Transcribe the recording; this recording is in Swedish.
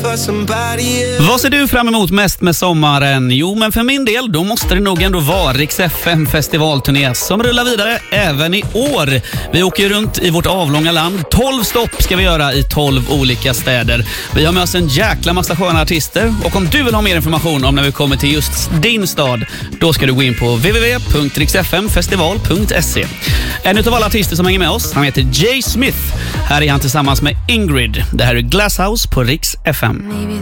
Vad ser du fram emot mest med sommaren? Jo, men för min del, då måste det nog ändå vara Rix FM festivalturné som rullar vidare även i år. Vi åker ju runt i vårt avlånga land. 12 stopp ska vi göra i 12 olika städer. Vi har med oss en jäkla massa sköna artister. Och om du vill ha mer information om när vi kommer till just din stad, då ska du gå in på www.rixfmfestival.se. En utav alla artister som hänger med oss, han heter Jay Smith. Här är han tillsammans med Ingrid. Det här är Glasshouse på Rix FM.